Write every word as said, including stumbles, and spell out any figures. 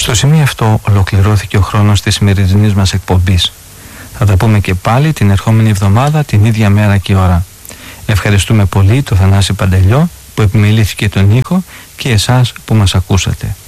Στο σημείο αυτό ολοκληρώθηκε ο χρόνος της σημερινής μας εκπομπής. Θα τα πούμε και πάλι την ερχόμενη εβδομάδα, την ίδια μέρα και ώρα. Ευχαριστούμε πολύ τον Θανάση Παντελιό που επιμελήθηκε τον ήχο και εσάς που μας ακούσατε.